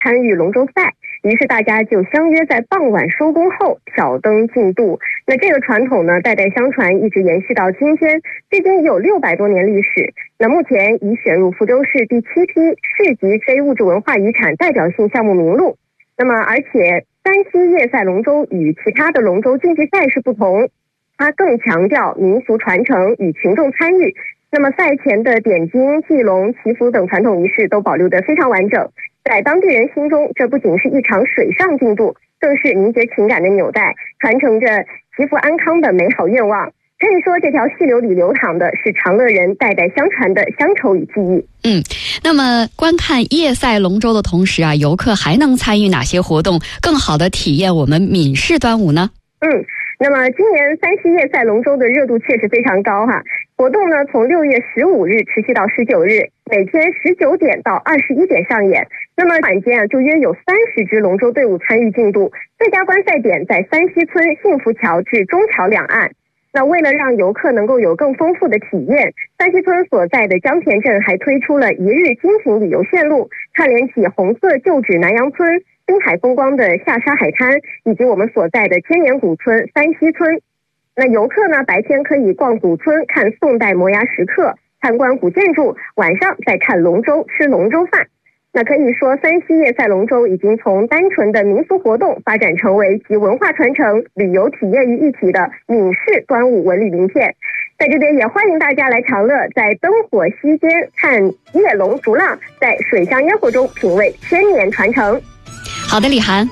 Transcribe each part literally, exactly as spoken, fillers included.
参与龙舟赛，于是大家就相约在傍晚收工后挑灯竞渡。那这个传统呢，代代相传，一直延续到今天，至今已有六百多年历史。那目前已选入福州市第七批市级非物质文化遗产代表性项目名录。那么，而且山西叶赛龙舟与其他的龙舟竞技赛事不同，它更强调民俗传承与群众参与。那么赛前的点睛、祭龙、祈福等传统仪式都保留得非常完整。在当地人心中，这不仅是一场水上竞渡，更是凝结情感的纽带，传承着祈福安康的美好愿望。可以说，这条细流里流淌的是长乐人代代相传的乡愁与记忆。 嗯，那么观看叶赛龙舟的同时啊，游客还能参与哪些活动，更好的体验我们闽式端午呢？ 嗯，那么今年山西叶赛龙舟的热度确实非常高哈。活动呢，从六月十五日持续到十九日，每天十九点到二十一点上演。那么晚间啊，就约有三十支龙舟队伍参与竞渡。最佳观赛点在山西村幸福桥至中桥两岸。那为了让游客能够有更丰富的体验，山西村所在的江田镇还推出了一日精品旅游线路，串联起红色旧址南阳村、滨海风光的下沙海滩，以及我们所在的千年古村山西村。那游客呢，白天可以逛古村看宋代摩崖石刻，参观古建筑，晚上再看龙舟吃龙舟饭。那可以说，山西叶赛龙舟已经从单纯的民俗活动发展成为集文化传承、旅游体验于一体的闽式端午文旅名片。在这边也欢迎大家来长乐，在灯火溪间看夜龙逐浪，在水上烟火中品味千年传承。 好的，李涵。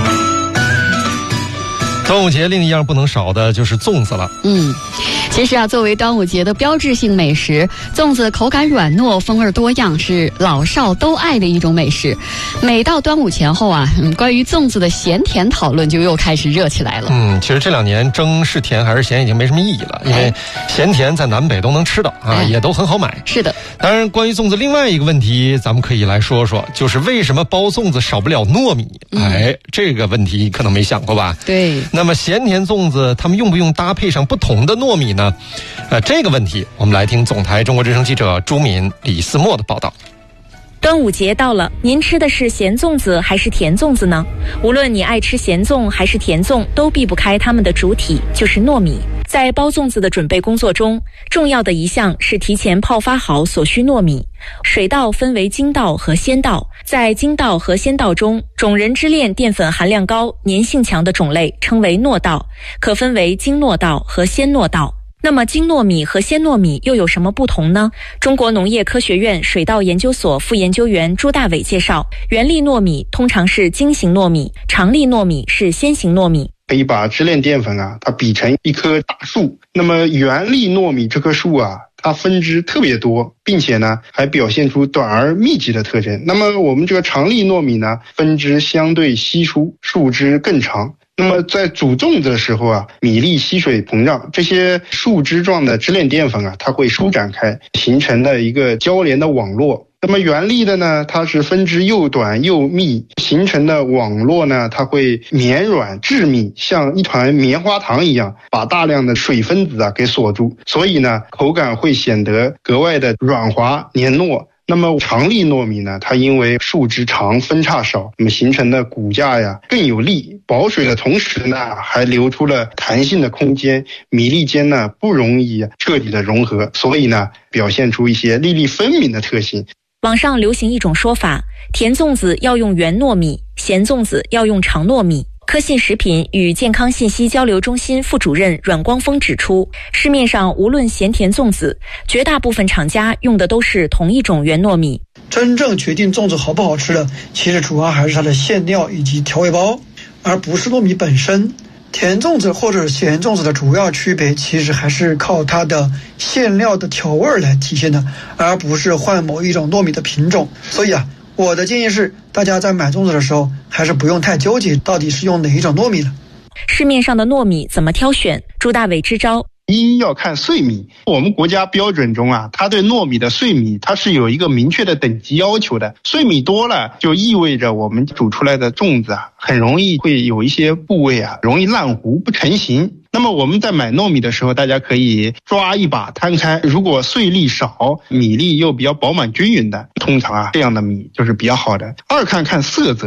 端午节另一样不能少的就是粽子了。 嗯，其实啊，作为端午节的标志性美食，粽子口感软糯，风味多样，是老少都爱的一种美食。每到端午前后啊，嗯，关于粽子的咸甜讨论就又开始热起来了。 嗯，其实这两年争是甜还是咸已经没什么意义了，因为咸甜在南北都能吃到啊， 哎、 也都很好买。 是的。 当然，关于粽子另外一个问题，咱们可以来说说，就是为什么包粽子少不了糯米？嗯、哎，这个问题可能没想过吧？ 对。 那么咸甜粽子，他们用不用搭配上不同的糯米呢？呃，这个问题，我们来听总台中国之声记者朱敏、李思墨的报道。 端午节到了，您吃的是咸粽子还是甜粽子呢？无论你爱吃咸粽还是甜粽，都避不开它们的主体，就是糯米。在包粽子的准备工作中，重要的一项是提前泡发好所需糯米。水稻分为精稻和鲜稻，在精稻和鲜稻中，种仁支链淀粉含量高、粘性强的种类称为糯稻，可分为精糯稻和鲜糯稻。那么精糯米和鲜糯米又有什么不同呢？中国农业科学院水稻研究所副研究员朱大伟介绍，圆粒糯米通常是精型糯米，长粒糯米是鲜型糯米。 可以把支链淀粉啊，它比成一棵大树。那么圆粒糯米这棵树啊，它分支特别多，并且呢还表现出短而密集的特征。那么我们这个长粒糯米呢，分支相对稀疏，树枝更长。那么在煮粽子的时候啊，米粒吸水膨胀，这些树枝状的支链淀粉啊，它会舒展开，形成了一个交连的网络。那么圆粒的呢，它是分支又短又密，形成的网络呢，它会绵软致密，像一团棉花糖一样，把大量的水分子啊给锁住，所以呢，口感会显得格外的软滑黏糯。那么长粒糯米呢，它因为树枝长分叉少，那么形成的骨架呀更有力，保水的同时呢还留出了弹性的空间，米粒间呢不容易彻底的融合，所以呢表现出一些粒粒分明的特性。 网上流行一种说法，甜粽子要用圆糯米，咸粽子要用长糯米。科信食品与健康信息交流中心副主任阮光峰指出，市面上无论咸甜粽子，绝大部分厂家用的都是同一种圆糯米。 真正决定粽子好不好吃的，其实主要还是它的馅料以及调味包，而不是糯米本身。甜粽子或者咸粽子的主要区别，其实还是靠它的馅料的调味来体现的，而不是换某一种糯米的品种。所以啊，我的建议是，大家在买粽子的时候，还是不用太纠结到底是用哪一种糯米的。 市面上的糯米怎么挑选？朱大伟支招。 一要看碎米，我们国家标准中啊，它对糯米的碎米它是有一个明确的等级要求的。碎米多了，就意味着我们煮出来的粽子啊，很容易会有一些部位啊，容易烂糊不成形。那么我们在买糯米的时候，大家可以抓一把摊开，如果碎粒少，米粒又比较饱满均匀的，通常啊这样的米就是比较好的。二看看色泽。